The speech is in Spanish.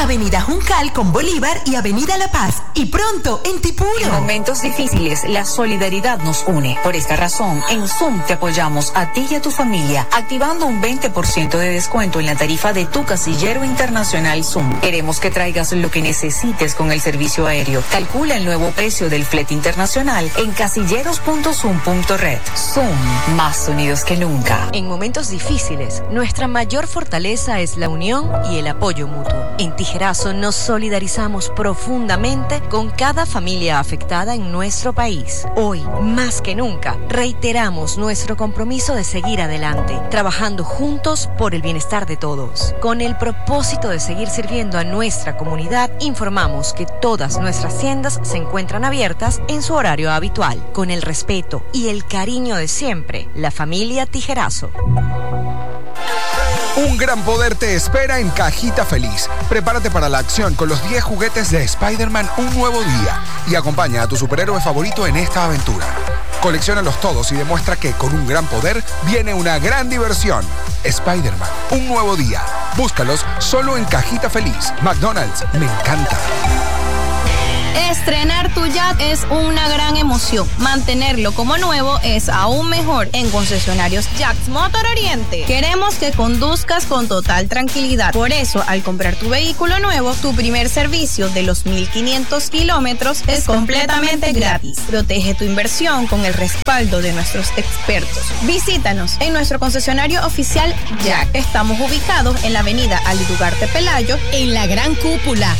Avenida Juncal con Bolívar y Avenida La Paz. Y pronto en Tipuro. En momentos difíciles, la solidaridad nos une. Por esta razón, en Zoom te apoyamos a ti y a tu familia, activando un 20% de descuento en la tarifa de tu casillero internacional Zoom. Queremos que traigas lo que necesites con el servicio aéreo. Calcula el nuevo precio del flete internacional en casilleros.zoom.red. Zoom, más unidos que nunca. En momentos difíciles, nuestra mayor fortaleza es la unión y el apoyo mutuo. En Tijerazo nos solidarizamos profundamente con cada familia afectada en nuestro país. Hoy, más que nunca, reiteramos nuestro compromiso de seguir adelante, trabajando juntos por el bienestar de todos. Con el propósito de seguir sirviendo a nuestra comunidad, informamos que todas nuestras tiendas se encuentran abiertas en su horario habitual, con el respeto y el cariño de siempre. La familia Tijerazo. Un gran poder te espera en Cajita Feliz. Prepárate para la acción con los 10 juguetes de Spider-Man Un Nuevo Día y acompaña a tu superhéroe favorito en esta aventura. Colecciónalos todos y demuestra que con un gran poder viene una gran diversión. Spider-Man Un Nuevo Día. Búscalos solo en Cajita Feliz. McDonald's, me encanta. Estrenar tu Yacht es una gran emoción. Mantenerlo como nuevo es aún mejor. En Concesionarios Yachts Motor Oriente queremos que conduzcas con total tranquilidad. Por eso, al comprar tu vehículo nuevo, tu primer servicio de los 1,500 kilómetros es completamente gratis. Protege tu inversión con el respaldo de nuestros expertos. Visítanos en nuestro concesionario oficial Yacht. Estamos ubicados en la avenida Ali Dugarte Pelayo, en la Gran Cúpula,